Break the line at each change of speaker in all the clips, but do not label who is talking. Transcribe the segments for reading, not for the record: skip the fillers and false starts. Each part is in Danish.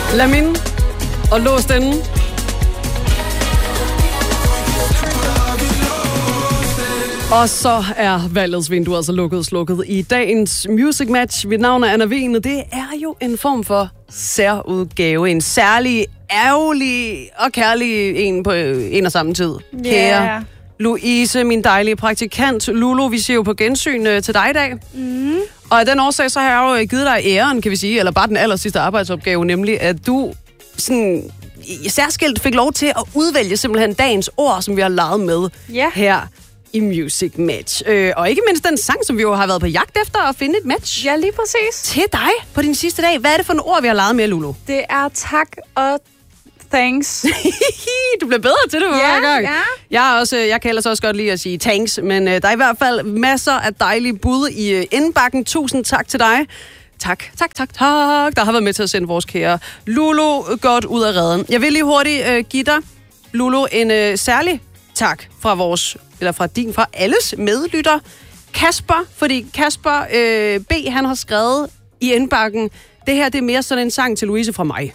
Lamin og lås den. Og så er valgets vindue altså slukket i dagens Music Match. Mit navn er Anna Wien, og det er jo en form for særudgave. En særlig, ærgerlig og kærlig en på en og samme tid. Kære Louise, min dejlige praktikant. Lulu, vi ser jo på gensyn til dig i dag. Og af den årsag, så har jeg jo givet dig æren, kan vi sige, eller bare den aller sidste arbejdsopgave, nemlig at du sådan særskilt fik lov til at udvælge simpelthen dagens ord, som vi har leget med her i Music Match. Og ikke mindst den sang, som vi jo har været på jagt efter at finde et match.
Ja, lige præcis.
Til dig på din sidste dag. Hvad er det for en ord, vi har leget med, Lulu?
Det er tak og thanks.
Du bliver bedre til det hver gang.
Ja.
Jeg kan ellers også godt lide at sige thanks, men der er i hvert fald masser af dejlige bud i indbakken. Tusind tak til dig. Tak, der har været med til at sende vores kære Lulu godt ud af redden. Jeg vil lige hurtigt give dig, Lulu, en særlig tak fra alles medlytter. Kasper, fordi Kasper B, han har skrevet i indbakken, det her det er mere sådan en sang til Louise fra mig.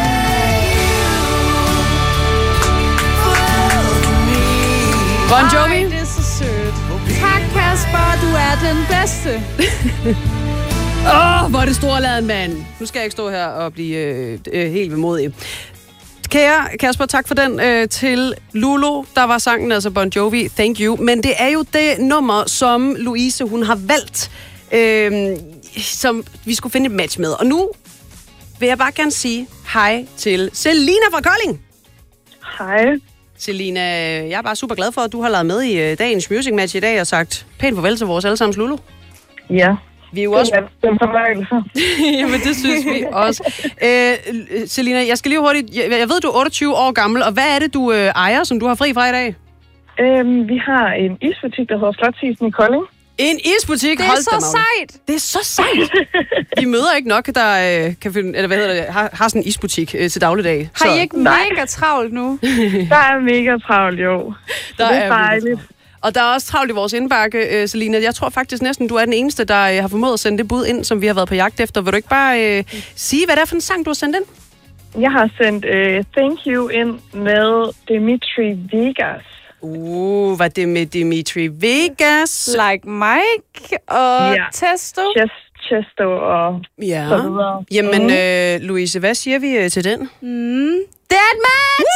Bon Jovi.
Det er så sødt. Tak, Kasper, du er den bedste.
Hvor er det storladen, mand. Nu skal jeg ikke stå her og blive helt vemodig. Kære Kasper, tak for den til Lulu. Der var sangen, altså Bon Jovi, Thank You. Men det er jo det nummer, som Louise, hun har valgt, som vi skulle finde et match med. Og nu vil jeg bare gerne sige hej til Selina fra Kolding.
Hej.
Selina, jeg er bare super glad for, at du har lavet med i dagens Music Match i dag og sagt pænt farvel til vores allesammens Lulu.
Ja.
Vi er jo også...
Det er en fornøjelse.
Jamen, det synes vi også. Selina, jeg skal lige hurtigt... Jeg ved, du er 28 år gammel, og hvad er det, du ejer, som du har fri fra i dag?
Vi har en isbutik, der hedder Slotsisen i Kolding.
En isbutik?
Det er så sejt!
Det er så sejt! Vi møder ikke nok, der kan finde... Eller hvad hedder det? Har sådan en isbutik til dagligdag.
Har I ikke mega travlt nu?
Der er mega travlt, jo. Det er dejligt.
Og der er også travlt i vores indbakke, Selina. Jeg tror faktisk næsten, du er den eneste, der har formået at sende det bud ind, som vi har været på jagt efter. Vil du ikke bare sige, hvad det er for en sang, du har sendt ind?
Jeg har sendt Thank You ind med Dimitri Vegas.
Var det med Dimitri Vegas?
Like Mike og Testo?
Chesto og så videre.
Jamen, Louise, hvad siger vi til den?
Det er et match!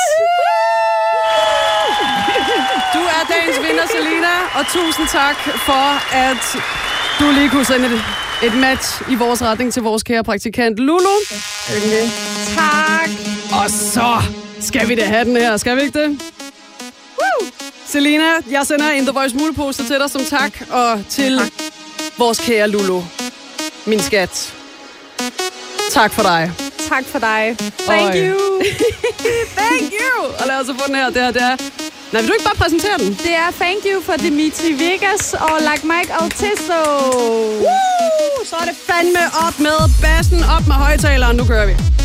Du er dagens vinder, Selina, og tusind tak for, at du lige kunne sende et match i vores retning til vores kære praktikant Lulu.
Okay.
Tak.
Og så skal vi da have den her, skal vi ikke det? Selina, jeg sender en The Voice mulepose til dig som tak, og til vores kære Lulu, min skat. Tak for dig.
Tak for dig. Thank you.
Thank you. Og lad os få den her. Det er... Nej, vil du ikke bare præsentere den?
Det er Thank You for Dimitri Vegas og Like Mike og Testo.
Så er det fandme op med bassen, op med højtaleren. Nu kører vi.